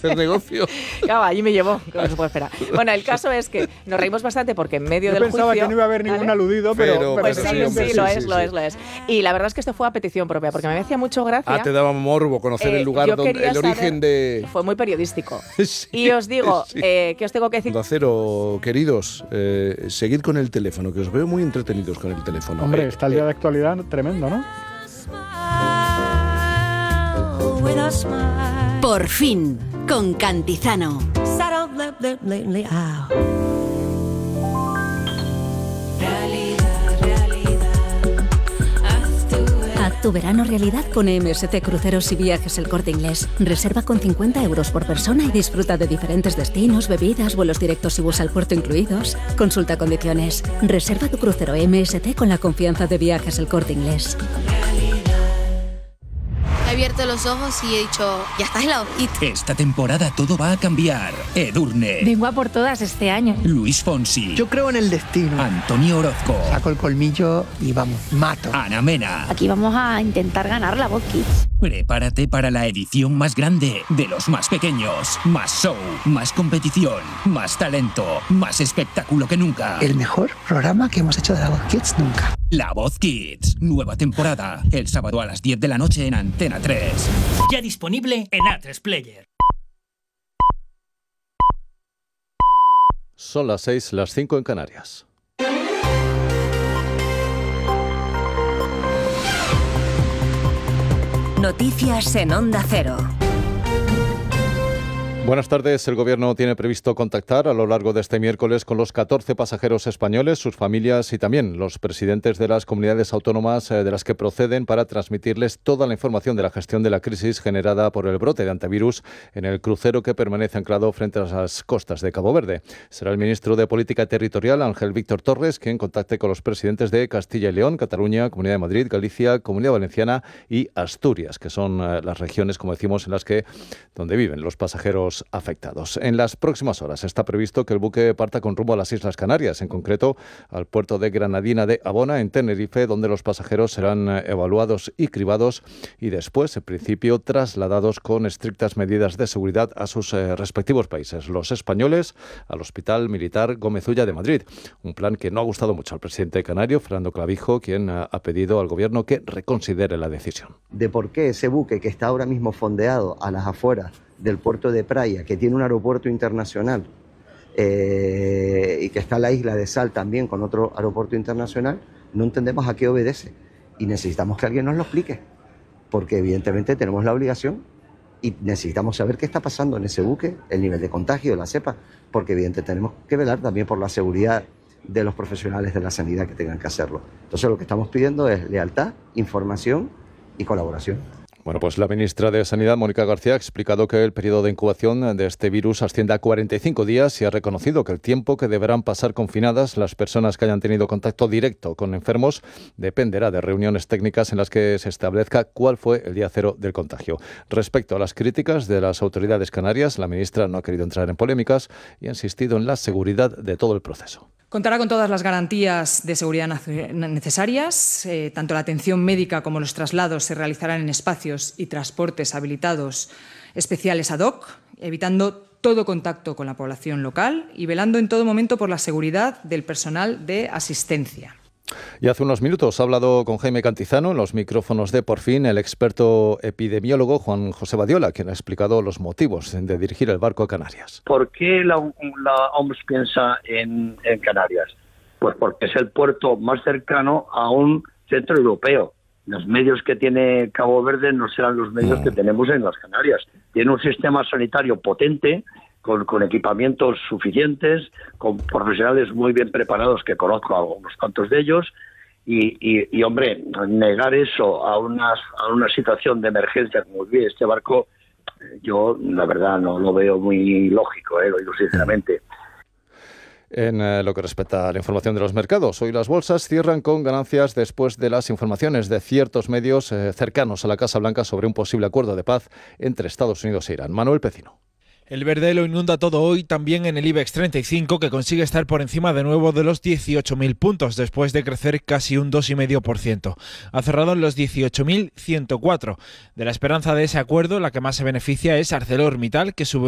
hacer negocio. Claro, allí me llevó, que no se puede esperar. Bueno, el caso es que nos reímos bastante porque en medio del juicio... Yo pensaba que no iba a haber ningún aludido, pero pues sí, lo es. sí. Lo es. Y la verdad es que esto fue a petición propia, porque me hacía mucho gracia. Te daba morbo conocer el lugar, el origen de... Fue muy periodístico. Sí, y os digo, sí. ¿qué os tengo que decir? Onda Cero, queridos, seguid con el teléfono, que os veo muy entretenidos con el teléfono. Hombre, está el día de actualidad tremendo, ¿no? Por fin, con Cantizano. Haz tu verano realidad con MSC Cruceros y Viajes El Corte Inglés. Reserva con 50 € por persona y disfruta de diferentes destinos, bebidas, vuelos directos y bus al puerto incluidos. Consulta condiciones. Reserva tu crucero MSC con la confianza de Viajes El Corte Inglés. He abierto los ojos y he dicho, ya estás en la hojita. Esta temporada todo va a cambiar. Edurne. Vengo a por todas este año. Luis Fonsi. Yo creo en el destino. Antonio Orozco. Saco el colmillo y vamos, mato. Ana Mena. Aquí vamos a intentar ganar la Voz Kids. Prepárate para la edición más grande de los más pequeños. Más show, más competición, más talento, más espectáculo que nunca. El mejor programa que hemos hecho de la Voz Kids nunca. La Voz Kids, nueva temporada. El sábado a las 10 de la noche en Antena 3. Ya disponible en A3 Player. Son las 6, las 5 en Canarias. Noticias en Onda Cero. Buenas tardes. El Gobierno tiene previsto contactar a lo largo de este miércoles con los 14 pasajeros españoles, sus familias y también los presidentes de las comunidades autónomas de las que proceden para transmitirles toda la información de la gestión de la crisis generada por el brote de antivirus en el crucero que permanece anclado frente a las costas de Cabo Verde. Será el ministro de Política Territorial, Ángel Víctor Torres, quien contacte con los presidentes de Castilla y León, Cataluña, Comunidad de Madrid, Galicia, Comunidad Valenciana y Asturias, que son las regiones, como decimos, en las que donde viven los pasajeros afectados. En las próximas horas está previsto que el buque parta con rumbo a las Islas Canarias, en concreto al puerto de Granadina de Abona, en Tenerife, donde los pasajeros serán evaluados y cribados y después, en principio, trasladados con estrictas medidas de seguridad a sus respectivos países. Los españoles al Hospital Militar Gómez Ulla de Madrid. Un plan que no ha gustado mucho al presidente canario, Fernando Clavijo, quien ha pedido al gobierno que reconsidere la decisión. De por qué ese buque que está ahora mismo fondeado a las afueras del puerto de Praia, que tiene un aeropuerto internacional y que está en la isla de Sal también con otro aeropuerto internacional, no entendemos a qué obedece y necesitamos que alguien nos lo explique, porque evidentemente tenemos la obligación y necesitamos saber qué está pasando en ese buque, el nivel de contagio, la cepa, porque evidentemente tenemos que velar también por la seguridad de los profesionales de la sanidad que tengan que hacerlo. Entonces lo que estamos pidiendo es lealtad, información y colaboración. Bueno, pues la ministra de Sanidad, Mónica García, ha explicado que el periodo de incubación de este virus asciende a 45 días y ha reconocido que el tiempo que deberán pasar confinadas las personas que hayan tenido contacto directo con enfermos dependerá de reuniones técnicas en las que se establezca cuál fue el día cero del contagio. Respecto a las críticas de las autoridades canarias, la ministra no ha querido entrar en polémicas y ha insistido en la seguridad de todo el proceso. Contará con todas las garantías de seguridad necesarias. Tanto la atención médica como los traslados se realizarán en espacios y transportes habilitados especiales ad hoc, evitando todo contacto con la población local y velando en todo momento por la seguridad del personal de asistencia. Y hace unos minutos ha hablado con Jaime Cantizano en los micrófonos de Por Fin el experto epidemiólogo Juan José Badiola, quien ha explicado los motivos de dirigir el barco a Canarias. ¿Por qué la OMS piensa en Canarias? Pues porque es el puerto más cercano a un centro europeo. Los medios que tiene Cabo Verde no serán los medios que tenemos en las Canarias. Tiene un sistema sanitario potente, con equipamientos suficientes, con profesionales muy bien preparados, que conozco a unos cuantos de ellos, y hombre, negar eso a una situación de emergencia como vive este barco, yo la verdad no lo veo muy lógico, lo digo sinceramente. En lo que respecta a la información de los mercados, hoy las bolsas cierran con ganancias después de las informaciones de ciertos medios cercanos a la Casa Blanca sobre un posible acuerdo de paz entre Estados Unidos e Irán. Manuel Pecino. El verde lo inunda todo hoy también en el IBEX 35, que consigue estar por encima de nuevo de los 18.000 puntos, después de crecer casi un 2,5%. Ha cerrado en los 18.104. De la esperanza de ese acuerdo, la que más se beneficia es ArcelorMittal, que sube